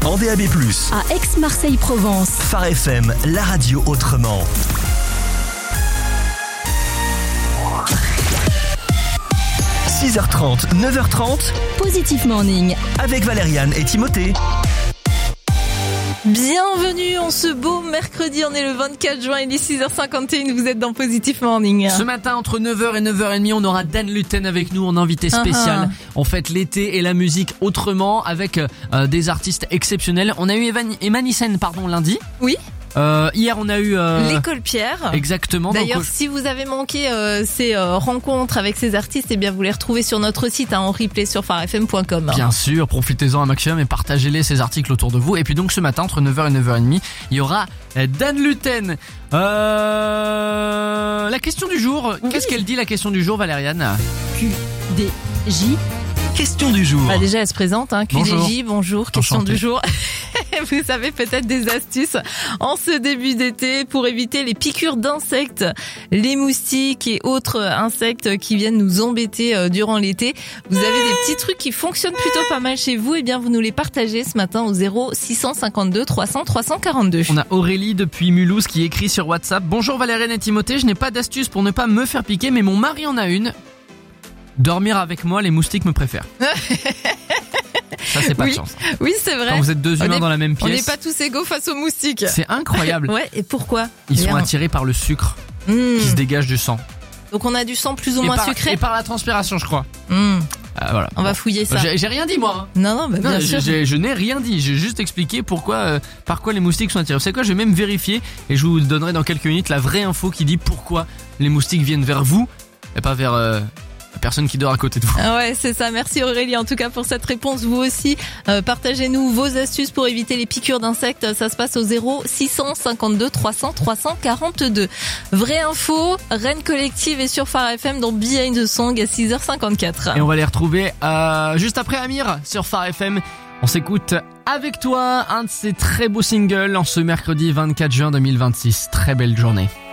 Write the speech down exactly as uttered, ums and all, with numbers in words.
en D A B plus, à Aix-Marseille-Provence. Phare F M, la radio autrement. six heures trente, neuf heures trente, Positif Morning. avec Valériane et Timothée. Bienvenue en ce beau mercredi, on est le vingt-quatre juin, il est six heures cinquante et un, vous êtes dans Positif Morning. Ce matin, entre neuf heures et neuf heures trente, on aura Dan Luten avec nous en invité spécial. Uh-huh. On fête l'été et la musique autrement avec euh, des artistes exceptionnels. On a eu Evan, Emanisen, pardon, lundi. Oui. Euh, hier, on a eu... Euh, L'école Pierre. Exactement. D'ailleurs, donc, si vous avez manqué euh, ces euh, rencontres avec ces artistes, eh bien vous les retrouvez sur notre site hein, en replay sur phare f m point com. Bien sûr, profitez-en un maximum et partagez-les ces articles autour de vous. Et puis donc ce matin, entre neuf heures et neuf heures trente, il y aura Dan Luten. Euh... La question du jour, Oui. qu'est-ce qu'elle dit la question du jour, Valériane? Q D J. Question du jour. Bah déjà elle se présente, hein. Q D J, Bonjour. bonjour, question Enchanté. du jour. Vous avez peut-être des astuces en ce début d'été pour éviter les piqûres d'insectes, les moustiques et autres insectes qui viennent nous embêter euh, durant l'été. Vous avez des petits trucs qui fonctionnent plutôt pas mal chez vous, et bien vous nous les partagez ce matin au zéro six cent cinquante-deux trois cents trois cent quarante-deux. On a Aurélie depuis Mulhouse qui écrit sur WhatsApp: Bonjour Valériane et Timothée, je n'ai pas d'astuce pour ne pas me faire piquer, mais mon mari en a une. Dormir avec moi, les moustiques me préfèrent. Ça, c'est pas Oui, de chance. Oui, c'est vrai. Quand vous êtes deux On humains est- dans la même On n'est pièce, pas tous égaux face aux moustiques. c'est incroyable. Ouais, et pourquoi Ils sont Bien. attirés par le sucre Mmh. qui se dégage du sang. Donc on a du sang plus ou Et moins par, sucré. et par la transpiration, je crois. Mmh. Ah, voilà. On va fouiller ça. J'ai, j'ai rien dit, moi. hein. Non, non, bah, bien Non, sûr. j'ai- je n'ai rien dit. J'ai juste expliqué pourquoi, euh, par quoi les moustiques sont attirés. Vous savez quoi? Je vais même vérifier et je vous donnerai dans quelques minutes la vraie info qui dit pourquoi les moustiques viennent vers vous et pas vers euh, la personne qui dort à côté de vous. Ah ouais, c'est ça. Merci Aurélie en tout cas pour cette réponse. Vous aussi, euh, partagez-nous vos astuces pour éviter les piqûres d'insectes. Ça se passe au zéro six cent cinquante-deux trois cents trois cent quarante-deux. Vraie info, Rennes Collective est sur Phare F M dans Behind the Song à six heures cinquante-quatre. Et on va les retrouver euh, juste après Amir sur Phare F M. On s'écoute Avec toi, un de ces très beaux singles en ce mercredi vingt-quatre juin deux mille vingt-six. Très belle journée.